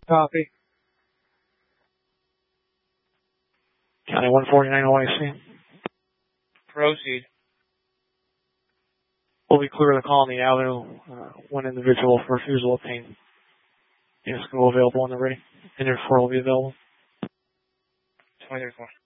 Copy. County 149 OIC. Proceed. Will be clear of the Colony Avenue. One individual for refusal of pain. Units will be available when they're ready. And your 4 will be available. 23-4.